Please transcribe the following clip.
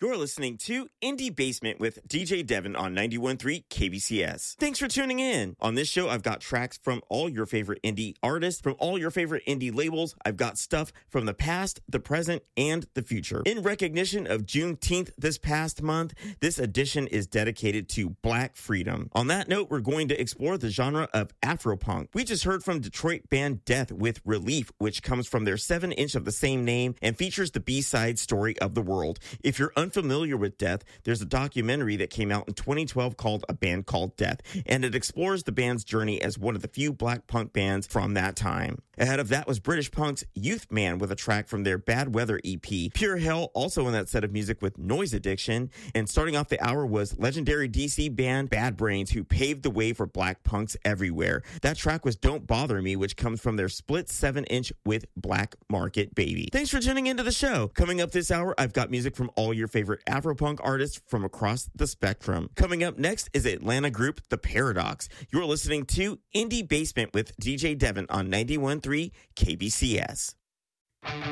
You're listening to Indie Basement with DJ Devin on 91.3 KBCS. Thanks for tuning in. On this show, I've got tracks from all your favorite indie artists, from all your favorite indie labels. I've got stuff from the past, the present, and the future. In recognition of Juneteenth this past month, this edition is dedicated to Black freedom. On that note, we're going to explore the genre of Afropunk. We just heard from Detroit band Death with Relief, which comes from their 7-inch of the same name and features the B-side Story of the World. If you're unfamiliar with Death, there's a documentary that came out in 2012 called A Band Called Death, and it explores the band's journey as one of the few black punk bands from that time. Ahead of that was British Punk's Youth Man with a track from their Bad Weather EP. Pure Hell also in that set of music with Noise Addiction. And starting off the hour was legendary DC band Bad Brains, who paved the way for black punks everywhere. That track was Don't Bother Me, which comes from their split 7-inch with Black Market Baby. Thanks for tuning into the show. Coming up this hour, I've got music from all your favorite Afropunk artists from across the spectrum. Coming up next is Atlanta group The Paradox. You're listening to Indie Basement with DJ Devin on 91.3 KBCS.